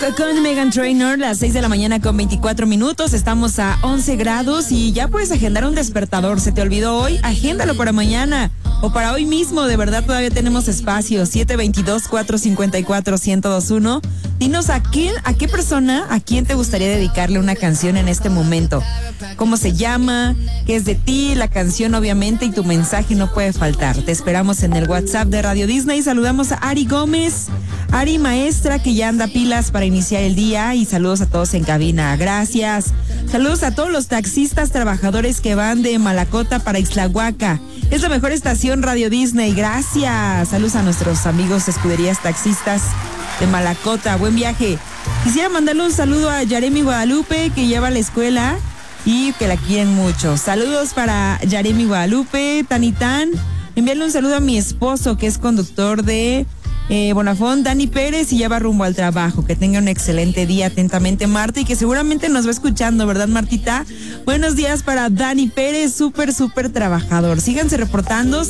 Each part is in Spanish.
con Meghan Trainor, las 6 de la mañana con 24 minutos. Estamos a 11 grados y ya puedes agendar un despertador. ¿Se te olvidó hoy? Agéndalo para mañana o para hoy mismo. De verdad, todavía tenemos espacio. 722-454-1021. Dinos a quién te gustaría dedicarle una canción en este momento. ¿Cómo se llama? ¿Qué es de ti? La canción, obviamente, y tu mensaje no puede faltar. Te esperamos en el WhatsApp de Radio Disney. Saludamos a Ari Gómez, Ari maestra, que ya anda pilas para iniciar el día, y saludos a todos en cabina. Gracias. Saludos a todos los taxistas trabajadores que van de Malacota para Ixtlahuaca. Es la mejor estación, Radio Disney. Gracias. Saludos a nuestros amigos escuderías taxistas de Malacota. Buen viaje. Quisiera mandarle un saludo a Yaremi Guadalupe, que lleva a la escuela y que la quieren mucho. Saludos para Yaremi Guadalupe, Tanitán. Enviarle un saludo a mi esposo, que es conductor de Bonafón, Dani Pérez, y ya va rumbo al trabajo. Que tenga un excelente día. Atentamente, Marta, y que seguramente nos va escuchando, ¿verdad, Martita? Buenos días para Dani Pérez, súper trabajador. Síganse reportando,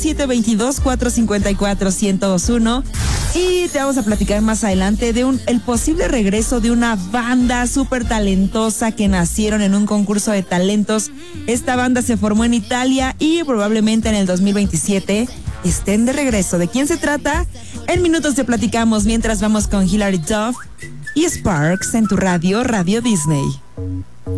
722-454-1021. Y te vamos a platicar más adelante de el posible regreso de una banda súper talentosa que nacieron en un concurso de talentos. Esta banda se formó en Italia y probablemente en el 2027 estén de regreso. ¿De quién se trata? En minutos te platicamos, mientras vamos con Hilary Duff y Sparks en tu radio, Radio Disney.